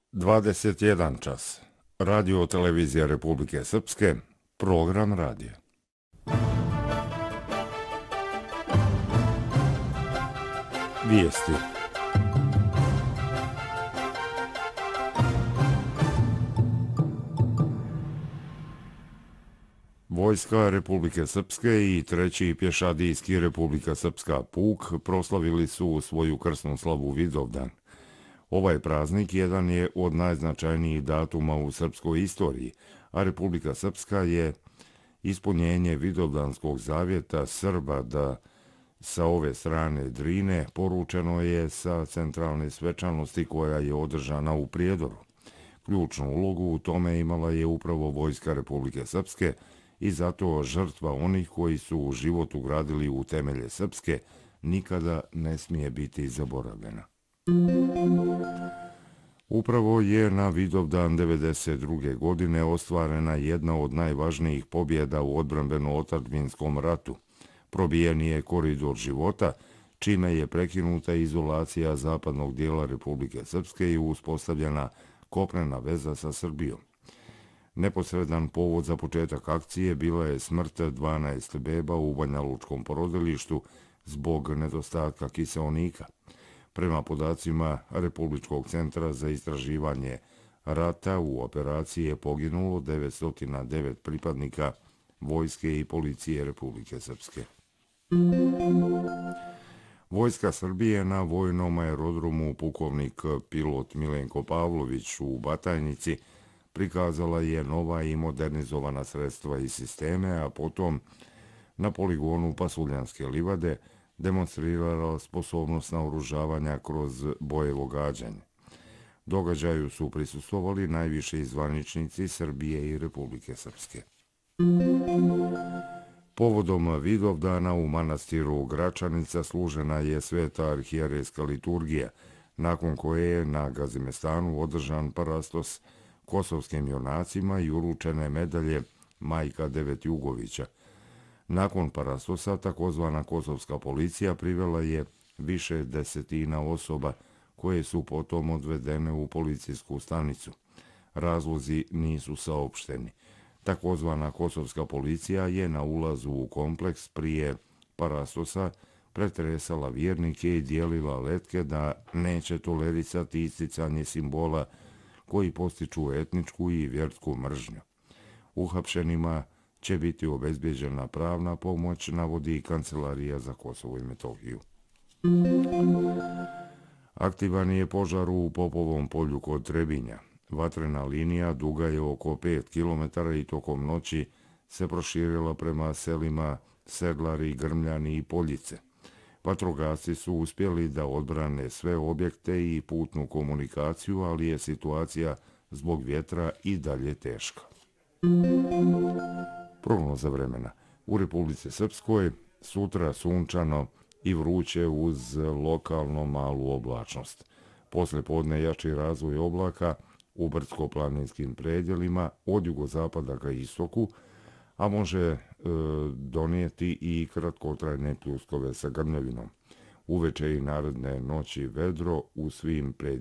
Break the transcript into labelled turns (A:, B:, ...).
A: 21 čas. Radio televizija Republike Srpske, program radija. Vijesti. Vojska Republike Srpske i 3. pješadijski Republika Srpska puk proslavili su svoju krsnu slavu Vidovdan. Ovaj praznik jedan je od najznačajnijih datuma u srpskoj istoriji, a Republika Srpska je ispunjenje Vidovdanskog zavjeta Srba da sa ove strane Drine poručeno je sa centralne svečanosti koja je održana u Prijedoru. Ključnu ulogu u tome imala je upravo Vojska Republike Srpske i zato žrtva onih koji su život ugradili u temelje Srpske nikada ne smije biti zaboravljena. Upravo je na Vidovdan 1992. godine ostvarena jedna od najvažnijih pobjeda u odbrambeno-otadžbinskom ratu. Probijen je koridor života, čime je prekinuta izolacija zapadnog dijela Republike Srpske i uspostavljena kopnena veza sa Srbijom. Neposredan povod za početak akcije bila je smrt 12 beba u Banjalučkom porodilištu zbog nedostatka kiseonika. Prema podacima Republičkog centra za istraživanje rata, u operaciji je poginulo 909 pripadnika Vojske i policije Republike Srpske. Vojska Srbije na vojnom aerodromu pukovnik pilot Milenko Pavlović u Batajnici prikazala je nova i modernizovana sredstva i sisteme, a potom na poligonu Pasuljanske livade demonstrirala sposobnost naoružavanja kroz bojevo gađanje. Događaju su prisustvovali najviši zvaničnici Srbije i Republike Srpske. Povodom Vidovdana u manastiru Gračanica služena je sveta arhijerejska liturgija, nakon koje je na Gazimestanu održan parastos kosovskim junacima i uručene medalje Majka Devet Jugovića. Nakon parastosa takozvana kosovska policija privela je više desetina osoba koje su potom odvedene u policijsku stanicu. Razlozi nisu saopšteni. Takozvana kosovska policija je na ulazu u kompleks prije parastosa pretresala vjernike i dijelila letke da neće tolerisati isticanje simbola koji postiču etničku i vjersku mržnju. Uhapšenima će biti obezbeđena pravna pomoć, navodi Kancelarija za Kosovo i Metohiju. Aktivan je požar u Popovom polju kod Trebinja. Vatrena linija duga je oko 5 km i tokom noći se proširila prema selima Sedlari, Grmljani i Poljice. Vatrogasci su uspjeli da odbrane sve objekte i putnu komunikaciju, ali je situacija zbog vjetra i dalje teška. Prognoza vremena. U Republici Srpskoj sutra sunčano i vruće uz lokalno malu oblačnost. Posle podne jači razvoj oblaka u brdsko-planinskim predjelima od jugozapada ka istoku, a može donijeti i kratkotrajne pljuskove sa grmljavinom. Uveče i naredne noći vedro u svim predjelima.